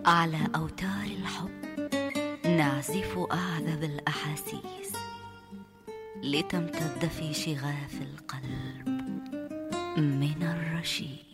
على أوتار الحب نعزف أعذب الأحاسيس لتمتد في شغاف القلب من الرشيق.